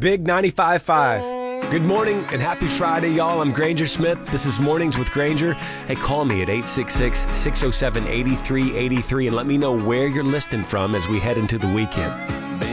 Big 95.5. Good morning and happy Friday, y'all. I'm Granger Smith. This is Mornings with Granger. Hey, call me at 866-607-8383 and let me know where you're listening from as we head into the weekend.